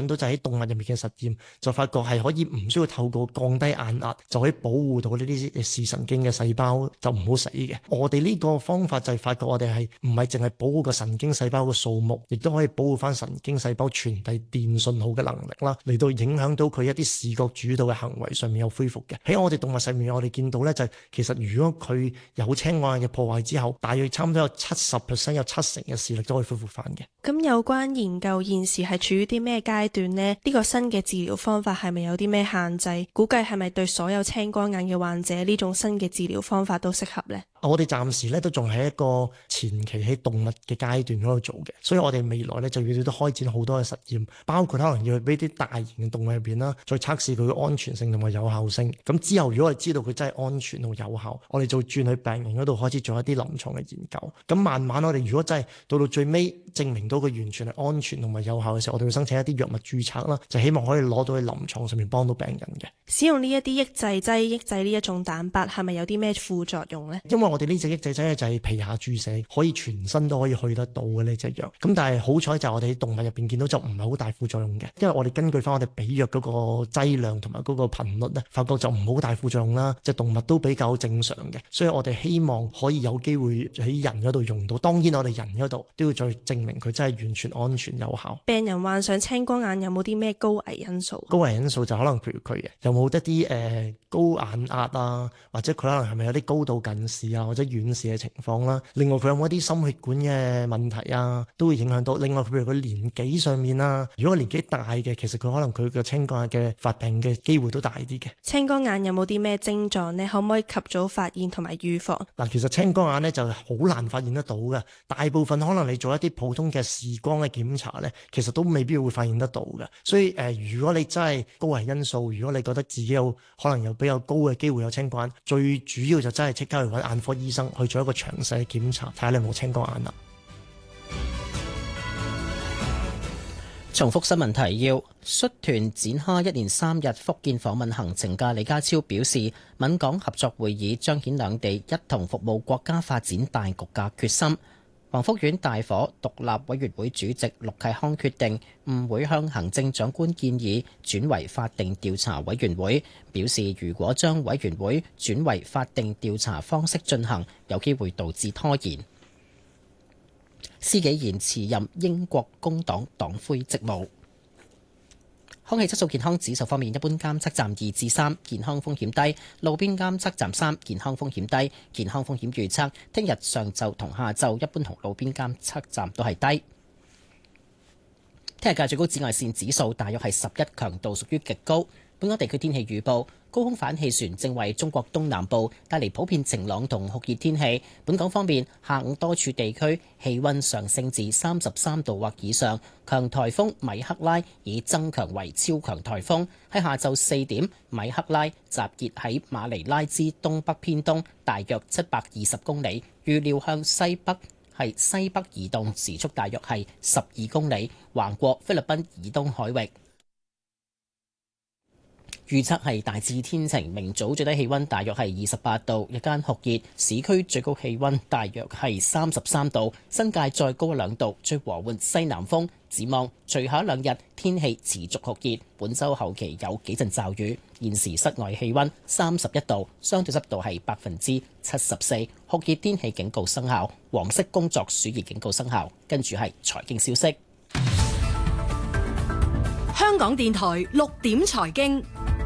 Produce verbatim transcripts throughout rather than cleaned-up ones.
到就喺動物入面嘅實驗，就發覺係可以唔需要透過降低眼壓就可以保護到呢啲視神經嘅細胞就唔好死嘅。我哋呢個方法就係發覺我哋係唔係淨係保護個神經細胞嘅數目，亦都可以保護翻神經細胞傳遞電信號嘅能力啦，嚟到影響到佢一啲視覺主導嘅行為上面有恢復嘅。喺我哋動物上面，我哋見到呢，就係其實如果佢有青光眼嘅破壞之後，大約差唔多有七十 percent 有七成嘅視力都可以恢復翻嘅。 咁有關研究現時係處於啲咩階段呢？呢個新嘅治療方法係咪有啲咩限制？估計係咪對所有青光眼嘅患者呢種新嘅治療方法都適合呢？ 我哋暫時咧都仲係一個前期喺動物嘅階段嗰度做嘅，所以我哋未來咧就要都開展好多嘅實驗，包括可能要去俾啲大型嘅動物入邊啦，再測試佢嘅安全性同埋有效性。咁之後如果我哋知道佢真係安全同有效，我哋就轉去病人嗰度開始做一啲臨床嘅研究。咁慢慢我哋如果真係到到最尾證明到佢完全係安全同埋有效嘅時候，我哋會申請一啲藥物註冊啦，就希望可以攞到去臨床上面幫到病人嘅。 使用呢一啲抑制劑抑制呢一種蛋白係咪有啲咩副作用呢？ 因為我哋呢隻抑制劑咧就係皮下注射，可以全身都可以去得到嘅呢隻藥。咁但係好彩就係我哋喺動物入邊見到就唔係好大副作用嘅，因為我哋根據翻我哋俾藥嗰個劑量同埋嗰個頻率咧，發覺就唔好大副作用啦，隻動物都比較正常嘅。所以我哋希望可以有機會喺人嗰度用到。當然我哋人嗰度都要再證明佢真係完全安全有效。 病人患上青光眼有冇啲咩高危因素？ 高危因素就可能譬如佢有冇一啲誒、呃、高眼壓啊，或者佢可能係咪有啲高度近視啊，或者遠視嘅情況啦。另外佢有冇一啲心血管嘅問題啊，都會影響到。另外譬如佢年紀上面啦，如果年紀大嘅，其實佢可能佢嘅青光眼嘅發病嘅機會都大啲嘅。 青光眼有冇啲咩症狀呢？可唔可以及早發現同埋預防？ 嗱，其實青光眼咧就好難發現得到嘅，大部分可能你做一啲普通嘅視光嘅檢查咧，其實都未必會發現得到嘅。所以誒、呃，如果你真係高危因素，如果你覺得自己有可能有比較高嘅機會有青光眼，最主要就真係即刻去揾眼科醫生去做一個詳細嘅檢查，睇下你有冇青光眼啦。 重複新聞提要：率團展開一連三日福建訪問行程嘅李家超表示，閩港合作會議彰顯兩地一同服務國家發展大局嘅決心。華福苑大火，獨立委員會主席陸啟康決定唔會向行政長官建議轉為法定調查委員會，表示如果將委員會轉為法定調查方式進行，有機會導致拖延。施紀賢辭任英國工黨黨魁職務。空氣質素健康指數方面，一般監測站二至三，健康風險低；路邊監測站三，健康風險低。健康風險預測，聽日上晝同下晝一般同路邊監測站都係低。聽日嘅最高紫外線指數大約係十一，強度屬於極高。本港地區天氣預報：高空反氣旋正為中國東南部帶嚟普遍晴朗同酷熱天氣。本港方面，下午多處地區氣溫上升至三十三度或以上。強颱風米克拉已增強為超強颱風。喺下晝四點，米克拉集結喺馬尼拉之東北偏東，大約七百二十公里，預料向西北係西北移動，時速大約係十二公里，橫過菲律賓以東海域。預測係大致天晴，明早最低氣溫大約係二十八度，日間酷熱，市區最高氣溫大約係三十三度，新界再高兩度，吹和緩西南風。展望隨後一兩日天氣持續酷熱，本週後期有幾陣驟雨。現時室外氣溫三十一度，相對濕度係百分之七十四，酷熱天氣警告生效，黃色工作暑熱警告生效。跟住係財經消息。 香港電台六點財經。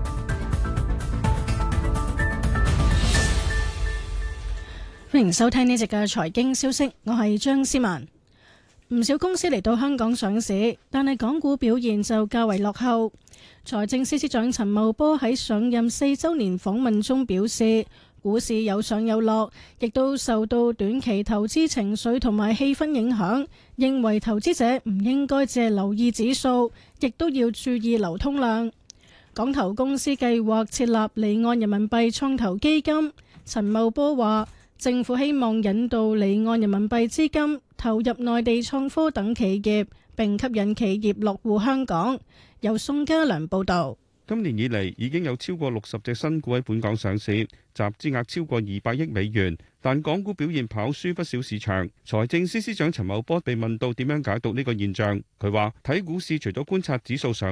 歡迎收聽呢集嘅財經消息，我係張思文。唔少公司嚟到香港上市，但係港股表現就較為落後。財政司司長陳茂波喺上任四周年訪問中表示，股市有上有落，亦都受到短期投資情緒同埋氣氛影響，認為投資者唔應該只係留意指數，亦都要注意流通量。港投公司計劃設立離岸人民幣創投基金。陳茂波話，政府希望引導離岸人民幣資金投入內地創科等企業，並吸引企業落戶香港。由宋家良報導。 今年以嚟已經有超過六十隻新股喺本港上市，集資額超過二百億美元，但港股表現跑輸不少市場。財政司司長陳茂波被問到點樣解讀呢個現象，佢話睇股市除咗觀察指數上